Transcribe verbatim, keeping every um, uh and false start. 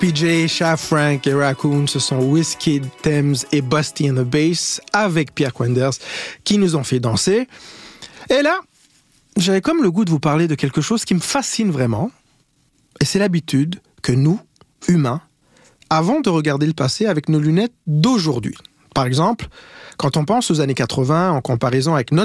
P J, Sha Frank et Raccoon, ce sont Wizkid, Thames et Busty and the Bass avec Pierre Quenders qui nous ont fait danser. Et là, j'avais comme le goût de vous parler de quelque chose qui me fascine vraiment. Et c'est l'habitude que nous, humains, avons de regarder le passé avec nos lunettes d'aujourd'hui. Par exemple, quand on pense aux années quatre-vingts en comparaison avec notre